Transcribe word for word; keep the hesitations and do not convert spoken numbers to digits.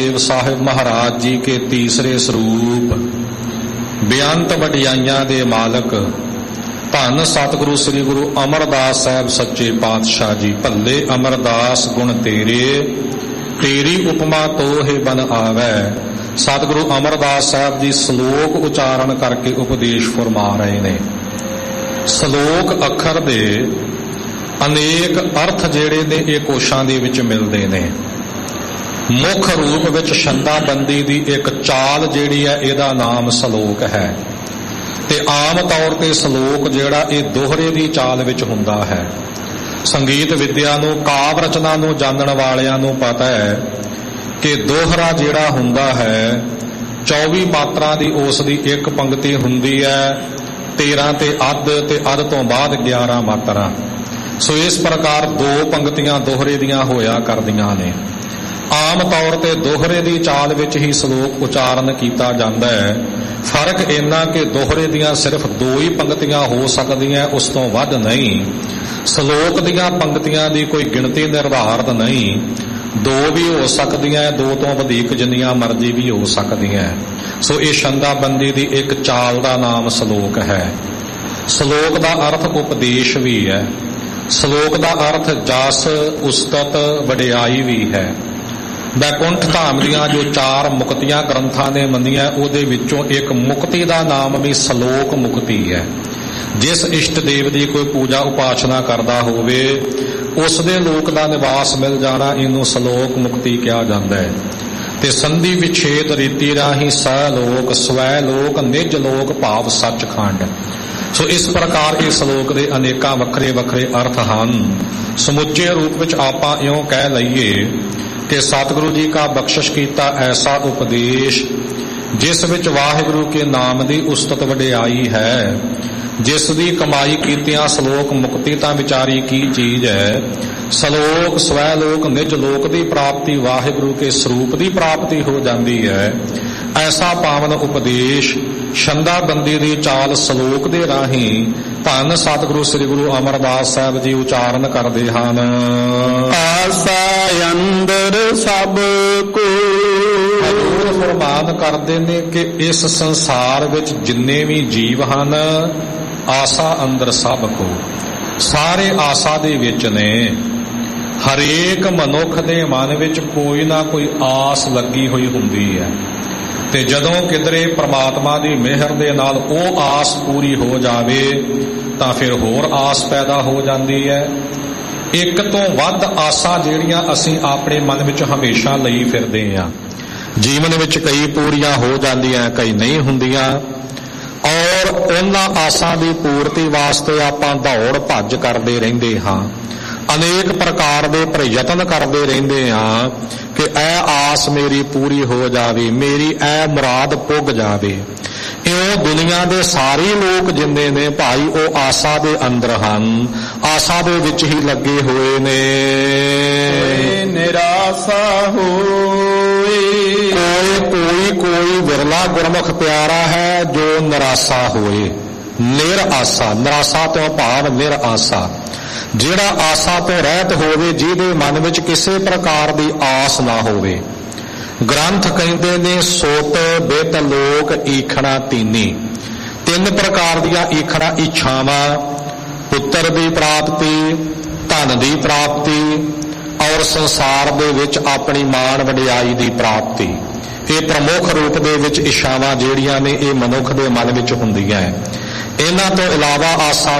देव साहिब महाराज जी के तीसरे स्वरूप बेअंत वडियाइयां दे मालक धन सतगुरु श्री गुरु अमरदास साहब सच्चे पातशाह जी। भले अमरदास गुण तेरे, तेरी उपमा तो है बन आवे। सतगुरु अमरदास साहब जी श्लोक उचारण करके उपदेश फरमा रहे ने। श्लोक अखर दे अनेक अर्थ जेड़े ने ये कोशां दे विच मिलदे ने। मुख रूप विच छंदाबंदी दी एक चाल जिहड़ी है इहदा नाम सलोक है। ते आम तौर ते सलोक जिहड़ा ये दोहरे दी चाल विच हुंदा है। संगीत विद्या नूं काव्य रचना नूं जानण वालियां नूं पता है कि दोहरा जिहड़ा हुंदा है चौबी मात्रा दी उस दी एक पंक्ति हुंदी है, तेरह ते अध ते अध तो बाद ग्यारह मात्रा। सो इस प्रकार दो पंक्तियां दोहरे दियां होया करदियां ने। आम तौर ते दोहरे दी चाल विच ही श्लोक उचारण कीता जांदा है। फर्क इन्ना कि दोहरे दियां सिर्फ दो ही पंक्तियां हो सकदियां, उस तो वध नहीं। श्लोक दियां पंक्तियां दी कोई गिणती निर्धारित नहीं, दो भी हो सकदियां, दो तो वधिक जिन्नियां मर्जी भी हो सकदियां। सो ये छंदाबंदी दी एक चाल दा नाम श्लोक है। श्लोक दा अर्थ उपदेश भी है। श्लोक दा अर्थ जस उस्तत वडियाई भी है। बैकुंठ धाम दियां जो चार मुक्तियां ग्रंथां ने मन्नियां उहदे विचों एक मुक्ति दा नाम भी सलोक मुक्ति है। जिस इष्ट देव दी कोई पूजा उपासना करदा होवे उस दे लोक दा निवास मिल जाना इनू सलोक मुक्ति कहा जांदा है। ते संधि विछेद रीति राही सलोक स्वै लोक निज लोक भाव सचखंड। सो इस प्रकार इस श्लोक दे अनेकां वखरे वखरे अर्थ हन। समुचे रूप विच आपां इउं कह लईए कि सतगुरु जी का बख्शिश कीता ऐसा उपदेश जिस विच वाहिगुरु के नाम दी उस्तत वडियाई है, जिस दी कमाई कीतियां श्लोक मुक्ति तां विचारी की चीज है। श्लोक स्वैलोक निज लोक दी प्राप्ति वाहिगुरु के स्वरूप दी प्राप्ति हो जाती है। ऐसा पावन उपदेश छंदाबंदी दी चाल श्लोक दे राही धन सतगुरु श्री गुरु अमरदास साहब जी उचारण करदे हन। आसा अंदर सब को फरमान करदे ने कि इस संसार विच जिन्ने भी जीव हन आसा अंदर सब को, सारे आसा दे विच ने। हरेक मनुख दे मन विच कोई ना कोई आस लगी हुई हुंदी है ते जदों किधरे परमात्मा दी मेहर दे नाल ओ आस पूरी हो जावे तां फिर होर आस पैदा हो जांदी है। एक तो वध आसां जिहड़ियां असीं अपने मन विच हमेशा लई फिरदे हां। जीवन विच कई पूरीआं हो जांदियां, कई नहीं हुंदियां, और उन्हां आसां दी पूर्ति वास्ते आपां दौड़ भज करदे रहिंदे हां। अनेक प्रकार दे प्रयत्न करते रहते हाँ कि ऐ आस मेरी पूरी हो जावे, मेरी ऐ मुराद पुग जावे। इउं दुनिया दे सारे लोग जिन्ने ने भाई वो आसा दे अंदर हन, आसा दे विच ही लगे हुए ने। निराशा होए कोई कोई कोई विरला गुरमुख प्यारा है जो निराशा होए। निर आसा, निराशा तो भाव निर आसा, जिहड़ा आसा तो रहत होवे, जिहदे मन विच किसी प्रकार दी आस ना होवे। ग्रंथ कहते ने सोत बित लोक ईखना तीनी। तीन प्रकार दियां ईखना इच्छावां, पुत्र दी प्राप्ति, धन दी प्राप्ति और संसार दे विच अपनी मान वडियाई दी प्राप्ति। ये प्रमुख रूप दे विच इच्छावां जिहड़ियां ने ये मनुख दे मन विच हुंदियां है। इन्हां तो इलावा आसा